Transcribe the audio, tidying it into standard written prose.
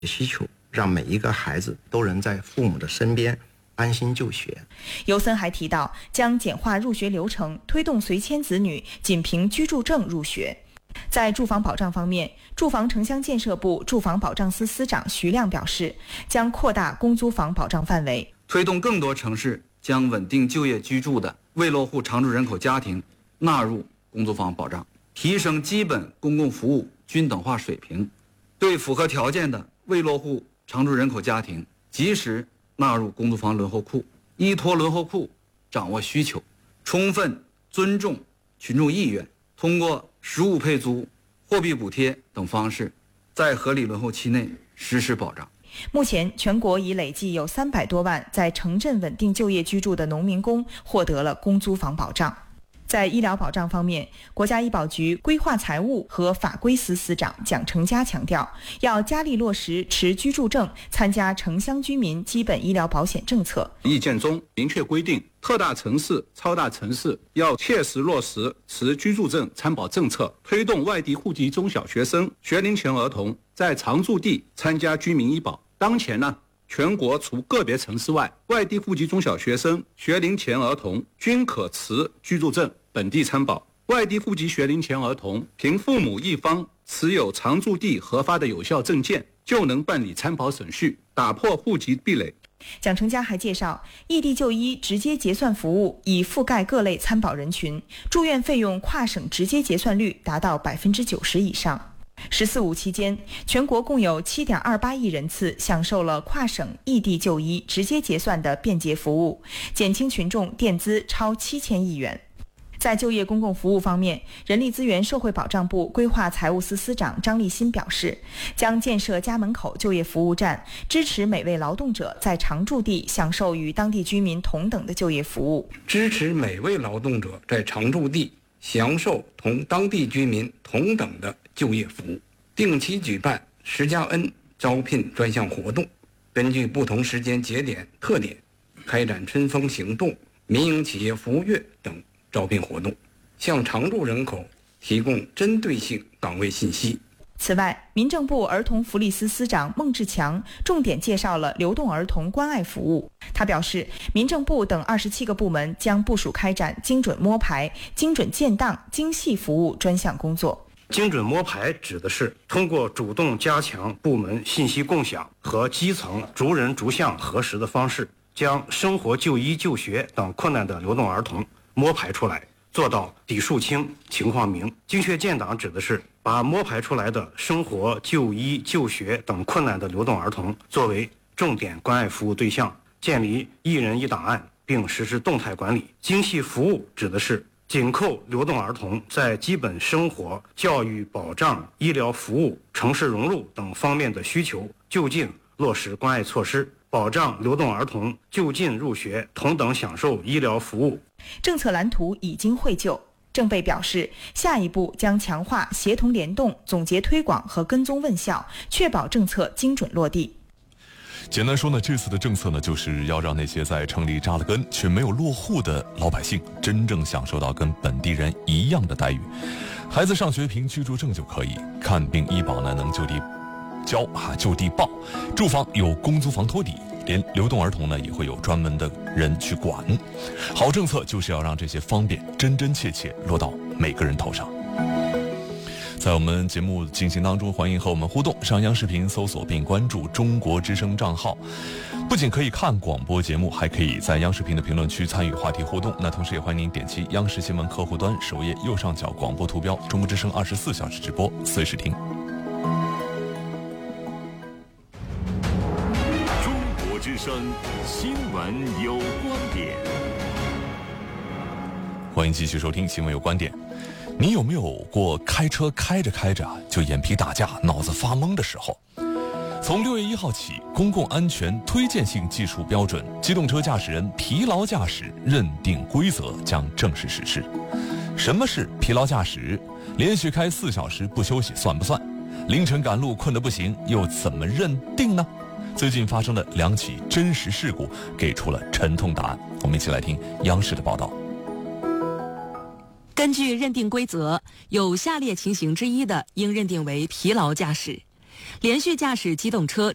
需求，让每一个孩子都能在父母的身边安心就学。 尤森还提到，将简化入学流程，推动随迁子女仅凭居住证入学。在住房保障方面，住房城乡建设部住房保障司司长徐亮表示，将扩大公租房保障范围， 推动更多城市将稳定就业居住的未落户常住人口家庭纳入公租房保障，提升基本公共服务均等化水平，对符合条件的未落户常住人口家庭及时纳入公租房轮候库，依托轮候库掌握需求，充分尊重群众意愿，通过实物配租、货币补贴等方式，在合理轮候期内实施保障。 目前，全国已累计有300多万在城镇稳定就业居住的农民工获得了公租房保障。在医疗保障方面，国家医保局规划财务和法规司司长蒋成家强调，要加力落实持居住证参加城乡居民基本医疗保险政策。 意见中明确规定，特大城市、超大城市要切实落实持居住证参保政策，推动外地户籍中小学生、学龄前儿童在常住地参加居民医保。当前呢，全国除个别城市外，外地户籍中小学生、学龄前儿童均可持居住证本地参保。外地户籍学龄前儿童凭父母一方持有常住地核发的有效证件，就能办理参保手续，打破户籍壁垒。 蒋成家还介绍，异地就医直接结算服务已覆盖各类参保人群，住院费用跨省直接结算率达到90%以上。“14五”期间，全国共有7.28亿人次享受了跨省异地就医直接结算的便捷服务，减轻群众垫资超7000亿元。在就业公共服务方面，人力资源社会保障部规划财务司司长张立新表示，将建设家门口就业服务站，支持每位劳动者在常住地享受与当地居民同等的就业服务， 支持每位劳动者在常住地享受同当地居民同等的就业服务，定期举办10+N 招聘专项活动，根据不同时间节点特点，开展春风行动、民营企业服务月等招聘活动，向常住人口提供针对性岗位信息。 此外，民政部儿童福利司司长孟志强重点介绍了流动儿童关爱服务。他表示，民政部等27个部门将部署开展精准摸排、精准建档、精细服务专项工作。 精准摸排指的是通过主动加强部门信息共享和基层逐人逐项核实的方式，将生活就医就学等困难的流动儿童摸排出来，做到底数清、情况明。精确建档指的是把摸排出来的生活、就医、就学等困难的流动儿童作为重点关爱服务对象，建立一人一档案，并实施动态管理。精细服务指的是紧扣流动儿童在基本生活、教育保障、医疗服务、城市融入等方面的需求，就近落实关爱措施，保障流动儿童就近入学，同等享受医疗服务。 政策蓝图已经绘就，政备表示，下一步将强化协同联动、总结推广和跟踪问效，确保政策精准落地。 简单说呢，这次的政策呢，就是要让那些在城里扎了根却没有落户的老百姓，真正享受到跟本地人一样的待遇。孩子上学凭居住证就可以，看病医保呢能就地交就地报，住房有公租房托底，连流动儿童呢也会有专门的人去管。好政策就是要让这些方便真真切切落到每个人头上。在我们节目进行当中，欢迎和我们互动，上央视频搜索并关注中国之声账号，不仅可以看广播节目，还可以在央视频的评论区参与话题互动。那同时也欢迎您点击央视新闻客户端首页右上角广播图标，中国之声24小时直播，随时听。 中国之声新闻有观点， 欢迎继续收听新闻有观点。你有没有过开车开着开着就眼皮打架、脑子发懵的时候？从6月1号起，公共安全推荐性技术标准机动车驾驶人疲劳驾驶认定规则将正式实施。什么是疲劳驾驶？连续开4小时不休息算不算？凌晨赶路困得不行又怎么认定呢？最近发生的2起真实事故给出了沉痛答案。我们一起来听央视的报道。 根据认定规则，有下列情形之一的应认定为疲劳驾驶：连续驾驶机动车